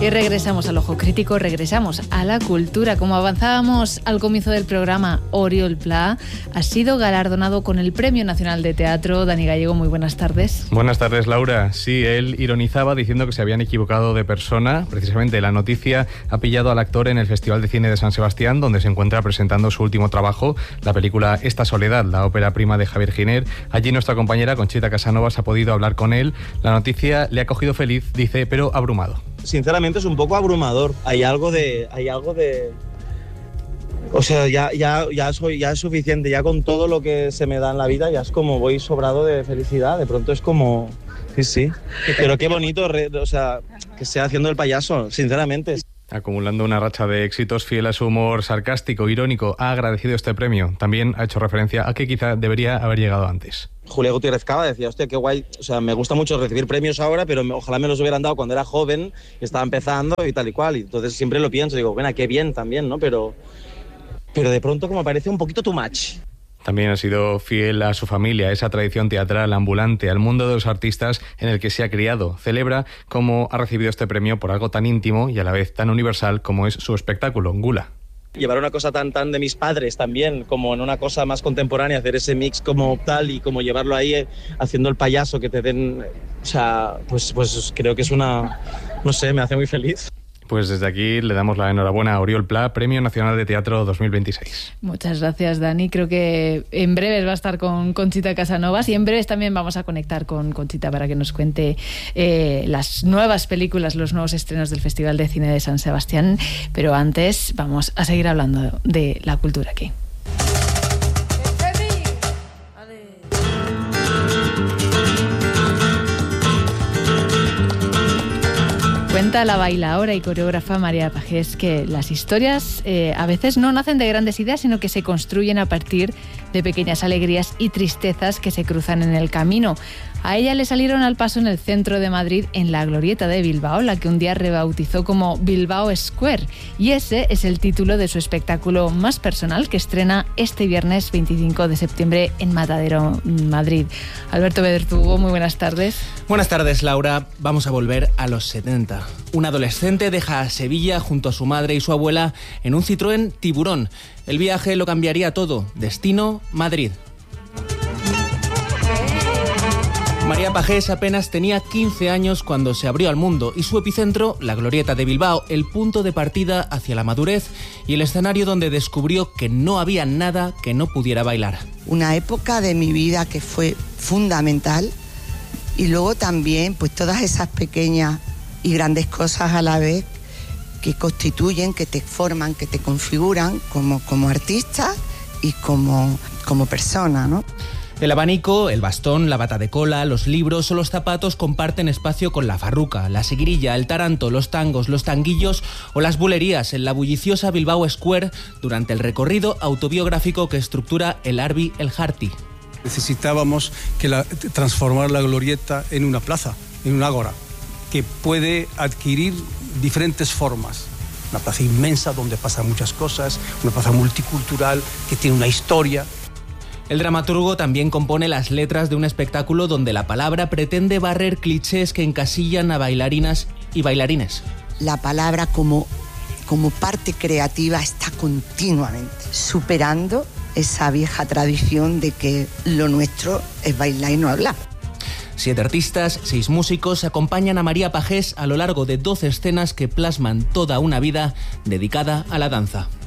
Y regresamos al Ojo Crítico, regresamos a la cultura. Como avanzábamos al comienzo del programa, Oriol Pla ha sido galardonado con el Premio Nacional de Teatro. Dani Gallego, muy buenas tardes. Buenas tardes, Laura. Sí, él ironizaba diciendo que se habían equivocado de persona. Precisamente la noticia ha pillado al actor en el Festival de Cine de San Sebastián, donde se encuentra presentando su último trabajo, la película Esta soledad, la ópera prima de Javier Giner. Allí nuestra compañera Conchita Casanovas ha podido hablar con él. La noticia le ha cogido feliz, dice, pero abrumado. Sinceramente es un poco abrumador. Hay algo de... O sea, ya es suficiente. Ya con todo lo que se me da en la vida, ya es como voy sobrado de felicidad. De pronto es como... Sí. Pero qué bonito, o sea, que esté haciendo el payaso, sinceramente. Acumulando una racha de éxitos, fiel a su humor sarcástico, irónico, ha agradecido este premio. También ha hecho referencia a que quizá debería haber llegado antes. Julia Gutiérrez Cava decía, hostia, qué guay, o sea, me gusta mucho recibir premios ahora, pero ojalá me los hubieran dado cuando era joven, y estaba empezando y tal y cual. Y entonces siempre lo pienso, digo, bueno, qué bien también, ¿no? Pero de pronto como parece un poquito too much. También ha sido fiel a su familia, a esa tradición teatral ambulante, al mundo de los artistas en el que se ha criado. Celebra cómo ha recibido este premio por algo tan íntimo y a la vez tan universal como es su espectáculo, Gula. Llevar una cosa tan de mis padres también, como en una cosa más contemporánea, hacer ese mix como tal y como llevarlo ahí haciendo el payaso que te den... O sea, pues creo que es una... No sé, me hace muy feliz. Pues desde aquí le damos la enhorabuena a Oriol Pla, Premio Nacional de Teatro 2026. Muchas gracias, Dani. Creo que en breves va a estar con Conchita Casanovas y en breves también vamos a conectar con Conchita para que nos cuente las nuevas películas, los nuevos estrenos del Festival de Cine de San Sebastián. Pero antes vamos a seguir hablando de la cultura aquí. Cuenta la bailaora y coreógrafa María Pagés que las historias a veces no nacen de grandes ideas, sino que se construyen a partir de pequeñas alegrías y tristezas que se cruzan en el camino. A ella le salieron al paso en el centro de Madrid, en la Glorieta de Bilbao, la que un día rebautizó como Bilbao Square. Y ese es el título de su espectáculo más personal, que estrena este viernes 25 de septiembre en Matadero, Madrid. Alberto Bedertugo, muy buenas tardes. Buenas tardes, Laura. Vamos a volver a los 70. Un adolescente deja a Sevilla junto a su madre y su abuela en un Citroën Tiburón. El viaje lo cambiaría todo. Destino, Madrid. María Pagés apenas tenía 15 años cuando se abrió al mundo y su epicentro, la Glorieta de Bilbao, el punto de partida hacia la madurez y el escenario donde descubrió que no había nada que no pudiera bailar. Una época de mi vida que fue fundamental y luego también pues todas esas pequeñas y grandes cosas a la vez que constituyen, que te forman, que te configuran como artista y como persona, ¿no? El abanico, el bastón, la bata de cola, los libros o los zapatos comparten espacio con la farruca, la seguirilla, el taranto, los tangos, los tanguillos o las bulerías en la bulliciosa Bilbao Square durante el recorrido autobiográfico que estructura el Arbi El Jarti. Necesitábamos transformar la Glorieta en una plaza, en un ágora, que puede adquirir diferentes formas. Una plaza inmensa donde pasan muchas cosas, una plaza multicultural que tiene una historia. El dramaturgo también compone las letras de un espectáculo donde la palabra pretende barrer clichés que encasillan a bailarinas y bailarines. La palabra como parte creativa está continuamente superando esa vieja tradición de que lo nuestro es bailar y no hablar. 7 artistas, 6 músicos acompañan a María Pagés a lo largo de 12 escenas que plasman toda una vida dedicada a la danza.